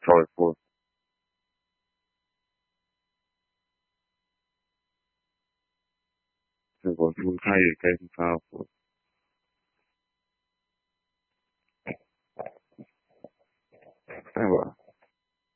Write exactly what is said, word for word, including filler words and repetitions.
Charlie four.这我是不是他也该是他我待会儿。